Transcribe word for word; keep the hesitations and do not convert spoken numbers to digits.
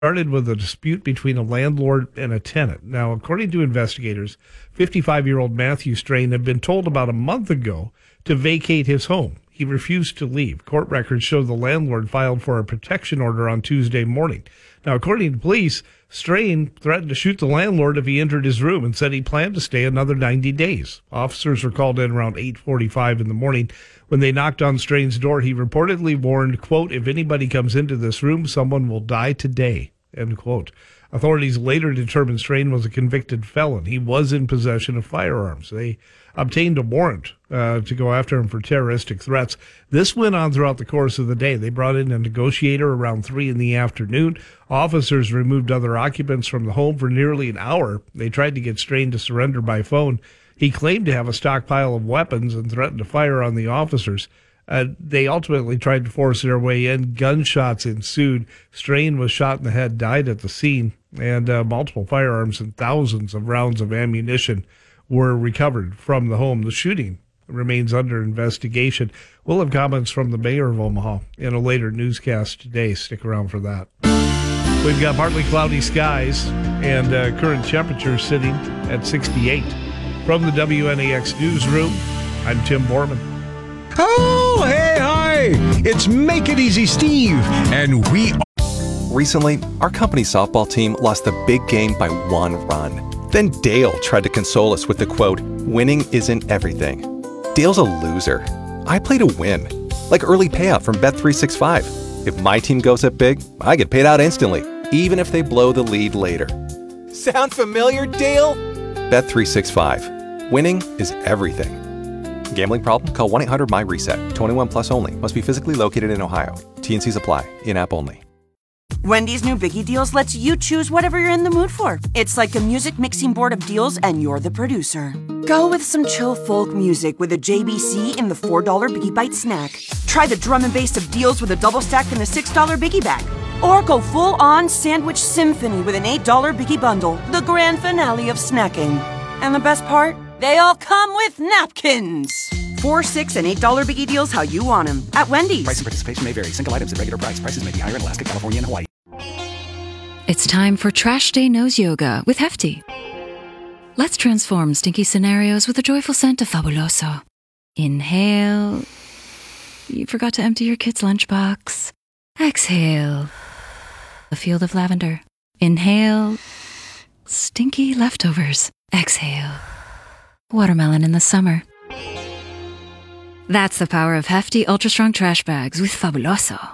started with a dispute between a landlord and a tenant. Now, according to investigators, fifty-five-year-old Matthew Strain had been told about a month ago to vacate his home. He refused to leave. Court records show the landlord filed for a protection order on Tuesday morning. Now, according to police, Strain threatened to shoot the landlord if he entered his room and said he planned to stay another ninety days. Officers were called in around eight forty-five in the morning. When they knocked on Strain's door, he reportedly warned, quote, "If anybody comes into this room, someone will die today," end quote. Authorities later determined Strain was a convicted felon. He was in possession of firearms. They obtained a warrant uh, to go after him for terroristic threats. This went on throughout the course of the day. They brought in a negotiator around three in the afternoon. Officers removed other occupants from the home for nearly an hour. They tried to get Strain to surrender by phone. He claimed to have a stockpile of weapons and threatened to fire on the officers. Uh, they ultimately tried to force their way in. Gunshots ensued. Strain was shot in the head, died at the scene, and uh, multiple firearms and thousands of rounds of ammunition were recovered from the home. The shooting remains under investigation. We'll have comments from the mayor of Omaha in a later newscast today. Stick around for that. We've got partly cloudy skies and uh, current temperature sitting at sixty-eight. From the W N A X newsroom, I'm Tim Borman. Oh, hey, hi! It's Make It Easy Steve, and we... Recently, our company softball team lost the big game by one run. Then Dale tried to console us with the quote, "Winning isn't everything." Dale's a loser. I play to win. Like early payout from Bet three sixty-five. If my team goes up big, I get paid out instantly, even if they blow the lead later. Sound familiar, Dale? Bet three sixty-five. Winning is everything. Gambling problem? Call one eight hundred M Y reset. twenty-one plus only. Must be physically located in Ohio. T N Cs apply. In-app only. Wendy's new Biggie Deals lets you choose whatever you're in the mood for. It's like a music mixing board of deals, and you're the producer. Go with some chill folk music with a J B C in the four dollar Biggie Bite snack. Try the drum and bass of deals with a double stack in the six dollar Biggie Bag. Or go full-on sandwich symphony with an eight dollar Biggie Bundle, the grand finale of snacking. And the best part? They all come with napkins. Four, six, and eight dollar Biggie Deals how you want them at Wendy's. Price and participation may vary. Single items at regular price. Prices may be higher in Alaska, California, and Hawaii. It's time for Trash Day Nose Yoga with Hefty. Let's transform stinky scenarios with a joyful scent of Fabuloso. Inhale. You forgot to empty your kid's lunchbox. Exhale. A field of lavender. Inhale. Stinky leftovers. Exhale. Watermelon in the summer. That's the power of Hefty Ultra Strong Trash Bags with Fabuloso.